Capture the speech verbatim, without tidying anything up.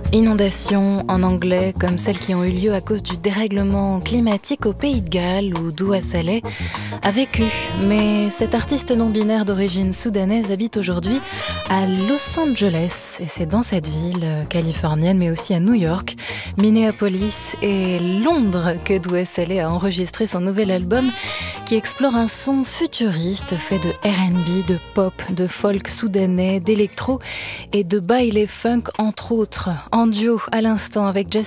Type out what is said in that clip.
Inondations en anglais, comme celles qui ont eu lieu à cause du dérèglement climatique au Pays de Galles, où Doua Saleh a vécu. Mais cet artiste non-binaire d'origine soudanaise habite aujourd'hui à Los Angeles. Et c'est dans cette ville californienne, mais aussi à New York, Minneapolis et Londres que Doua Saleh a enregistré son nouvel album qui explore un son futuriste fait de R and B, de pop, de folk soudanais, d'électro et de baile funk entre autres. En duo à l'instant avec Justin